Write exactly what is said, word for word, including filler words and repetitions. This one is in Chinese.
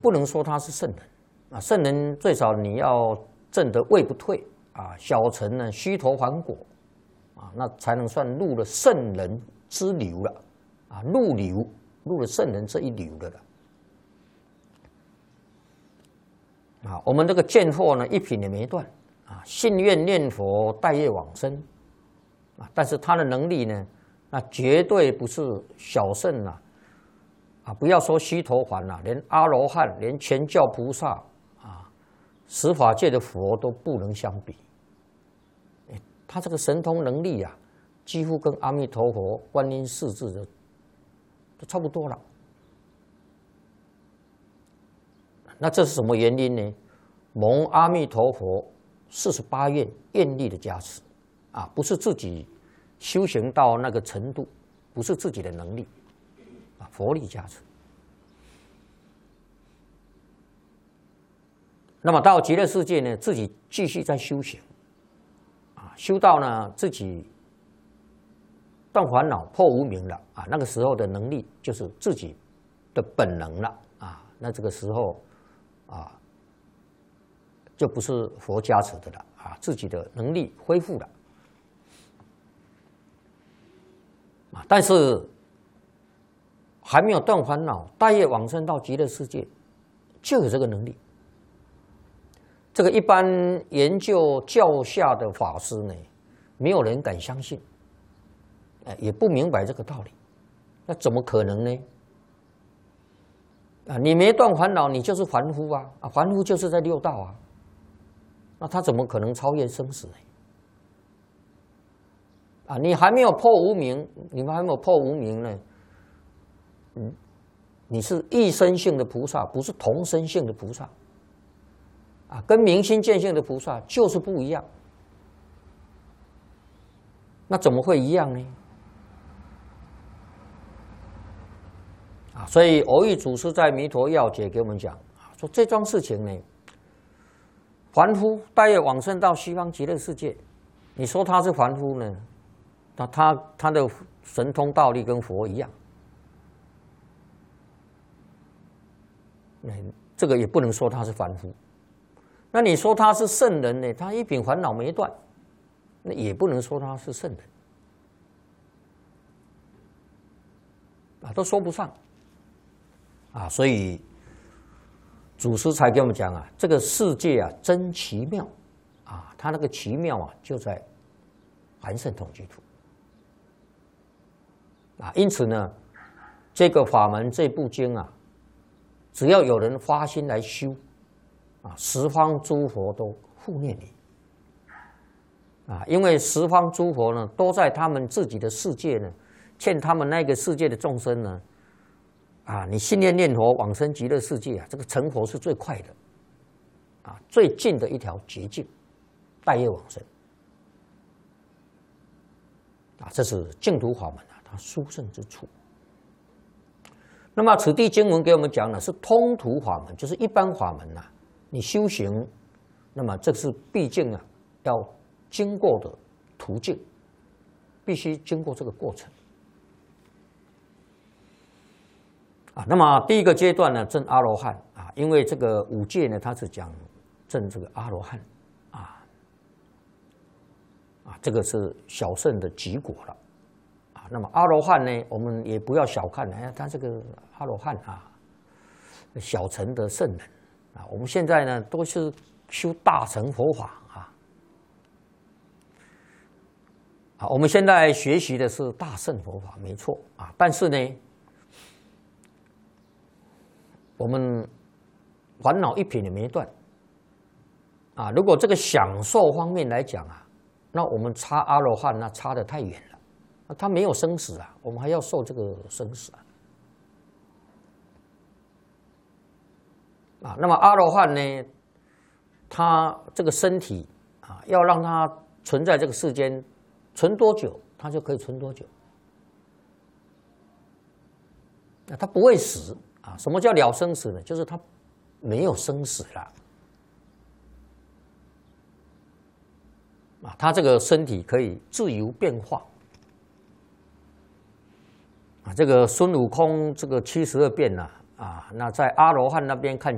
不能说他是圣人啊。圣人最少你要证得位不退啊，小乘呢虚陀还果啊，那才能算入了圣人之流了啊，入流入了圣人这一流的了啊。我们这个见惑呢，一品也没断啊，信愿念佛，待业往生啊，但是他的能力呢，那绝对不是小圣啊。啊，不要说须陀洹了，连阿罗汉、连全教菩萨啊，十法界的佛都不能相比。他这个神通能力啊，几乎跟阿弥陀佛、观音世智的都差不多了。那这是什么原因呢？蒙阿弥陀佛四十八愿愿力的加持啊，不是自己修行到那个程度，不是自己的能力。佛力加持，那么到极乐世界呢，自己继续在修行，啊，修到呢自己断烦恼、破无明了啊，那个时候的能力就是自己的本能了啊，那这个时候啊，就不是佛加持的了啊，自己的能力恢复了啊，但是还没有断烦恼，待业往生到极乐世界，就有这个能力。这个一般研究教下的法师呢，没有人敢相信，也不明白这个道理。那怎么可能呢？啊，你没断烦恼，你就是凡夫啊！啊，凡夫就是在六道啊。那他怎么可能超越生死呢？啊，你还没有破无明，你们还没有破无明呢。嗯，你是异生性的菩萨，不是同生性的菩萨，啊，跟明心见性的菩萨就是不一样。那怎么会一样呢？啊，所以蕅益祖师在《弥陀要解》给我们讲啊，说这桩事情呢，凡夫待业往生到西方极乐世界，你说他是凡夫呢，那他他的神通道力跟佛一样。这个也不能说他是凡夫，那你说他是圣人呢？他一品烦恼没断，那也不能说他是圣人啊，都说不上啊。所以祖师才给我们讲啊，这个世界啊真奇妙啊，他那个奇妙啊就在含圣统居土啊。因此呢，这个法门这部经啊，只要有人发心来修，啊，十方诸佛都护念你，啊，因为十方诸佛呢，都在他们自己的世界呢，欠他们那个世界的众生呢，啊，你信念念佛往生极乐世界啊，这个成佛是最快的，啊，最近的一条捷径，待业往生，啊，这是净土法门啊，它殊胜之处。那么此地经文给我们讲的是通途法门，就是一般法门呐、啊。你修行，那么这是毕竟啊要经过的途径，必须经过这个过程啊。那么第一个阶段呢，证阿罗汉啊，因为这个五戒呢，它是讲证这个阿罗汉啊啊，这个是小圣的极果了。那么阿罗汉呢，我们也不要小看，哎，他这个阿罗汉啊，小乘的圣人啊，我们现在呢都是修大乘佛法啊，啊，我们现在学习的是大乘佛法，没错啊，但是呢，我们烦恼一品也没断啊。如果这个享受方面来讲啊，那我们差阿罗汉那差得太远了。他没有生死啊，我们还要受这个生死啊！啊，那么阿罗汉呢，他这个身体啊，要让他存在这个世间，存多久，他就可以存多久。那他不会死啊？什么叫了生死呢？就是他没有生死了啊，他这个身体可以自由变化。啊，这个孙悟空这个七十二变呐，啊，那在阿罗汉那边看起